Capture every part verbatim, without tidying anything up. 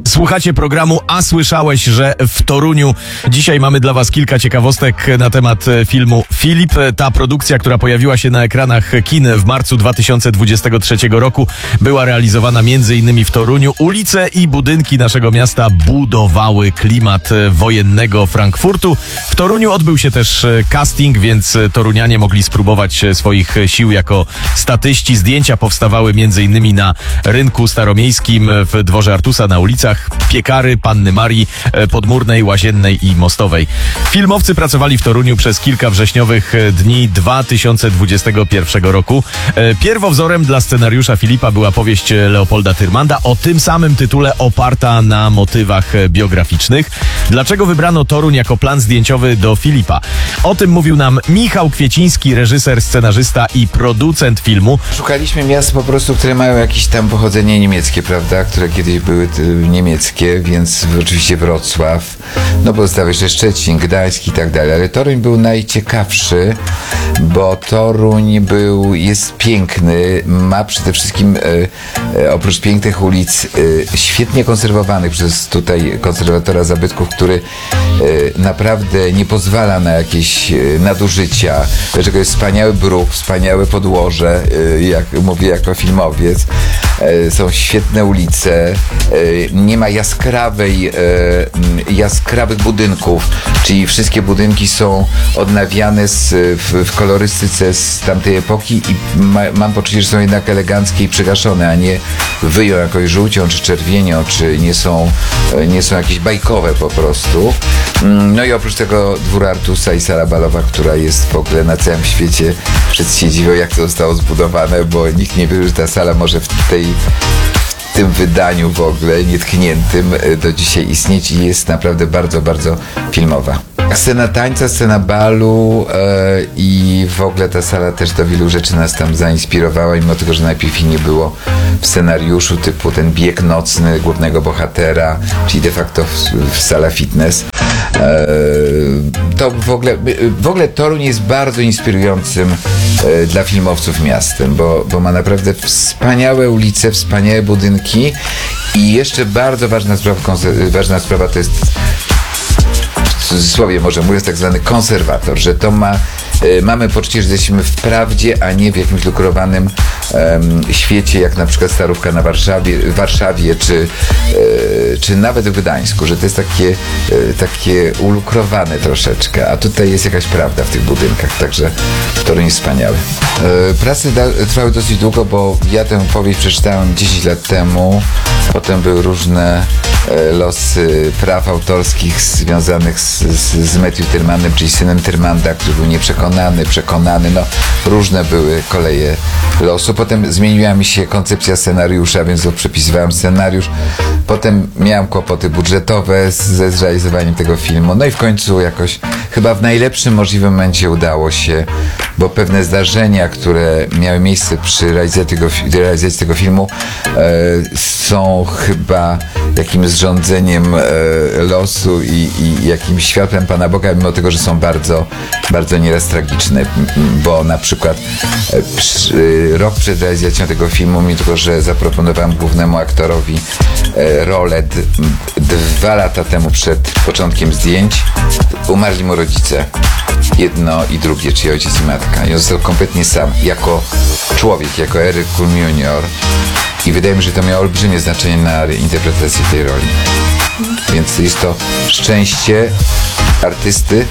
Słuchacie programu A Słyszałeś, że w Toruniu? Dzisiaj mamy dla was kilka ciekawostek na temat filmu Filip. Ta produkcja, która pojawiła się na ekranach kin w marcu dwa tysiące dwudziestego trzeciego roku, była realizowana między innymi w Toruniu. Ulice i budynki naszego miasta budowały klimat wojennego Frankfurtu. W Toruniu odbył się też casting, więc torunianie mogli spróbować swoich sił jako statyści. Zdjęcia powstawały między innymi na rynku staromiejskim, w dworze Artusa, na ulicach Piekary, Panny Marii, Podmurnej, Łaziennej i Mostowej. Filmowcy pracowali w Toruniu przez kilka wrześniowych dni dwa tysiące dwudziestego pierwszego roku. Pierwowzorem dla scenariusza Filipa była powieść Leopolda Tyrmanda o tym samym tytule, oparta na motywach biograficznych. Dlaczego wybrano Toruń jako plan zdjęciowy do Filipa? O tym mówił nam Michał Kwieciński, reżyser, scenarzysta i producent filmu. Szukaliśmy miast po prostu, które mają jakieś tam pochodzenie niemieckie, prawda? Które kiedyś były niemieckie, więc oczywiście Wrocław, no pozostały jeszcze Szczecin, Gdańsk i tak dalej. Ale Toruń był najciekawszy, bo Toruń był, jest piękny, ma przede wszystkim e, e, oprócz pięknych ulic e, świetnie konserwowanych przez tutaj konserwatora zabytków, który e, naprawdę nie pozwala na jakieś e, nadużycia. Dlaczego jest wspaniały bruk, wspaniałe podłoże, e, jak mówię jako filmowiec. E, są świetne ulice, e, nie ma jaskrawej, e, jaskrawych budynków, czyli wszystkie budynki są odnawiane z, w, w kolorystyce z tamtej epoki i ma, mam poczucie, że są jednak eleganckie i przygaszone, a nie wyją jakoś żółcią czy czerwienią, czy nie są, nie są jakieś bajkowe po prostu. No i oprócz tego dwór Artusa i sala balowa, która jest w ogóle na całym świecie, wszyscy się dziwią, jak to zostało zbudowane, bo nikt nie wie, że ta sala może w tej w tym wydaniu w ogóle nietkniętym do dzisiaj istnieć i jest naprawdę bardzo, bardzo filmowa. Scena tańca, scena balu e, i w ogóle ta sala też do wielu rzeczy nas tam zainspirowała, mimo tego, że najpierw nie było w scenariuszu, typu ten bieg nocny głównego bohatera, czyli de facto w, w sala fitness. E, to w ogóle, w ogóle Toruń jest bardzo inspirującym e, dla filmowców miastem, bo, bo ma naprawdę wspaniałe ulice, wspaniałe budynki i jeszcze bardzo ważna sprawa, ważna sprawa to jest, w cudzysłowie może mówiąc, tak zwany konserwator, że to ma, y, mamy poczucie, że jesteśmy w prawdzie, a nie w jakimś lukrowanym y, świecie, jak na przykład Starówka na Warszawie, w Warszawie, czy, y, czy nawet w Gdańsku, że to jest takie, y, takie ulukrowane troszeczkę, a tutaj jest jakaś prawda w tych budynkach, także to jest wspaniałe. Y, prace da, trwały dosyć długo, bo ja tę powieść przeczytałem dziesięć lat temu, potem były różne y, losy praw autorskich związanych z Z, z Matthew Tyrmandem, czyli synem Tyrmanda, który był nieprzekonany, przekonany, no różne były koleje losu. Potem zmieniła mi się koncepcja scenariusza, więc przepisywałem scenariusz. Potem miałem kłopoty budżetowe z, ze zrealizowaniem tego filmu. No i w końcu jakoś chyba w najlepszym możliwym momencie udało się, bo pewne zdarzenia, które miały miejsce przy realizacji tego, realizacji tego filmu e, są chyba jakimś zrządzeniem e, losu i, i jakimś światłem Pana Boga, mimo tego, że są bardzo, bardzo nieraz tragiczne, bo na przykład e, przy, rok przed realizacją tego filmu, mimo tego, że zaproponowałem głównemu aktorowi e, rolę d, dwa lata temu przed początkiem zdjęć, umarli mu rodzice. Jedno i drugie, czyli ojciec i matka. I on został kompletnie sam, jako człowiek, jako Eric Kulm junior I wydaje mi się, że to miało olbrzymie znaczenie na interpretację tej roli. Więc jest to szczęście artysty,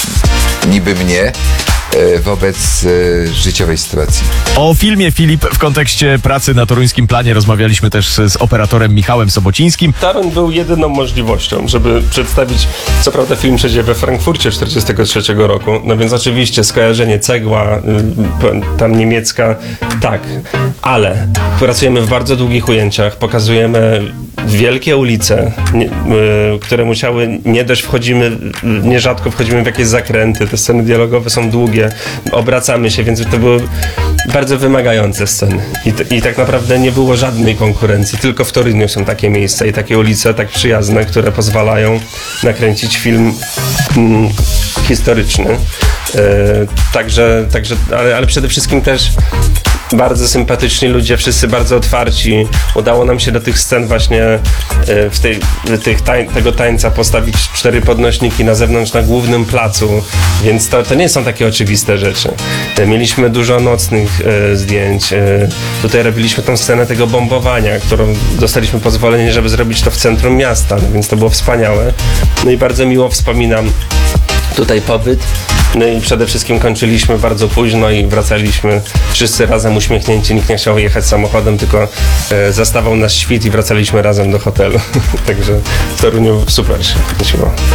niby mnie, wobec e, życiowej sytuacji. O filmie Filip w kontekście pracy na toruńskim planie rozmawialiśmy też z operatorem Michałem Sobocińskim. Toruń był jedyną możliwością, żeby przedstawić, co prawda film się dzieje we Frankfurcie czterdziestego trzeciego roku, no więc oczywiście skojarzenie cegła, y, tam niemiecka, tak, ale pracujemy w bardzo długich ujęciach, pokazujemy wielkie ulice, nie, y, które musiały, nie dość wchodzimy, nierzadko wchodzimy w jakieś zakręty, te sceny dialogowe są długie, obracamy się, więc to były bardzo wymagające sceny. I, t- I tak naprawdę nie było żadnej konkurencji, tylko w Toruniu są takie miejsca i takie ulice tak przyjazne, które pozwalają nakręcić film mm, historyczny. E, także, także ale, ale przede wszystkim też Bardzo sympatyczni ludzie, wszyscy bardzo otwarci. Udało nam się do tych scen właśnie e, w tej, tych tań, tego tańca postawić cztery podnośniki na zewnątrz na głównym placu, więc to, to nie są takie oczywiste rzeczy. E, Mieliśmy dużo nocnych e, zdjęć. E, tutaj robiliśmy tą scenę tego bombowania, którą dostaliśmy pozwolenie, żeby zrobić to w centrum miasta, no więc to było wspaniałe. No i bardzo miło wspominam tutaj pobyt. No i przede wszystkim kończyliśmy bardzo późno i wracaliśmy wszyscy razem uśmiechnięci. Nikt nie chciał jechać samochodem, tylko e, zastawał nas świt i wracaliśmy razem do hotelu. Także w Toruniu super się kręciło.